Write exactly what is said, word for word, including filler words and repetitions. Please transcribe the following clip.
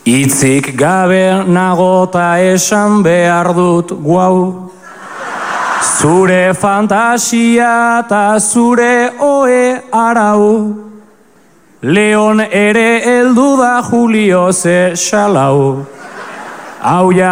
Itzik gabe nagota esan behar dut guau. Zure fantasia eta zure oe arau. Leon ere heldu da Julio ze xalau. Hau